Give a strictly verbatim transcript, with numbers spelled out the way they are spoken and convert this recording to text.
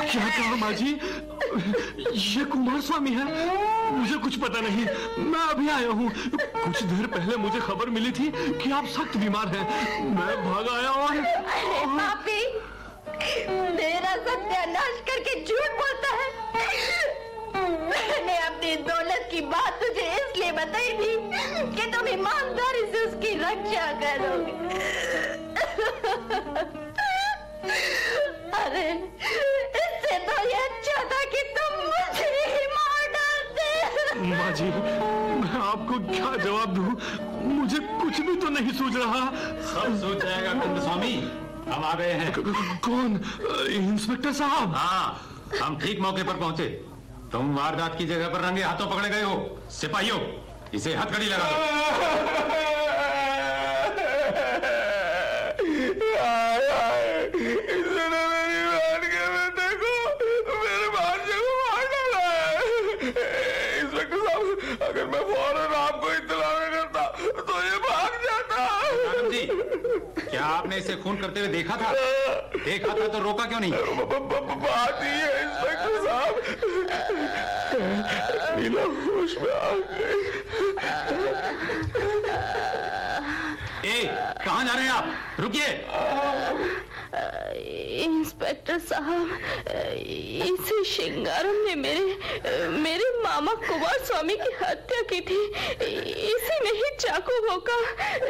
क्या कहा माँ जी? ये कुमार स्वामी है? मुझे कुछ पता नहीं, मैं अभी आया हूँ। कुछ देर पहले मुझे खबर मिली थी कि आप सख्त बीमार हैं। मैं भाग आया और पापी, मेरा सत्यानाश करके झूठ बोलता है। मैंने अपनी दौलत की बात तुझे इसलिए बताई थी कि तुम ईमानदारी से उसकी रक्षा करोगे। अरे इससे तो ये अच्छा था कि तुम मुझे ही मार डालते। माँ जी, मैं आपको क्या जवाब दूं? मुझे कुछ भी तो नहीं सूझ रहा। सब सूझ जाएगा कंद स्वामी, हम आ गए हैं। कौन? इंस्पेक्टर साहब? हाँ, हम ठीक मौके पर पहुंचे। तुम वारदात की जगह पर रंगे हाथों पकड़े गए हो। सिपाहियों, इसे हथकड़ी लगा दो। इसने मेरी बहन के बेटे को, मेरे भांजे को मार डाला है। इंस्पेक्टर साहब, अगर मैं फौरन आपको इत्तला न करता तो ये भाग जाता। आनंद जी, क्या आपने इसे खून करते हुए देखा था? देखा था तो रोका क्यों नहीं? बात ही है इंस्पेक्टर साहब, नीला होश में आ गई। ए, कहाँ जा रहे हैं आप? रुकिए। इंस्पेक्टर साहब, इसी शिंगारम ने मेरे मेरे मामा कुमार स्वामी की हत्या की थी। इसी में ही चाकू भोंका।